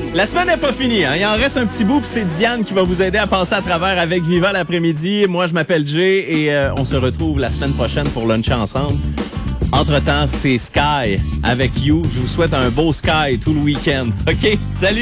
La semaine n'est pas finie, hein? Il en reste un petit bout, puis c'est Diane qui va vous aider à passer à travers avec Viva l'après-midi. Moi, je m'appelle Jay et on se retrouve la semaine prochaine pour luncher ensemble. Entre-temps, c'est Sky avec You. Je vous souhaite un beau Sky tout le week-end. OK? Salut!